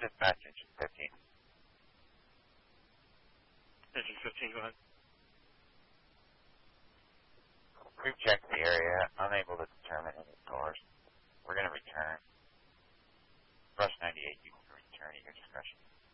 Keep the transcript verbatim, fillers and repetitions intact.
Dispatch, engine fifteen. Engine fifteen, go ahead. We've checked the area, unable to determine any source. We're going to return. Rush ninety-eight, you can return at your discretion.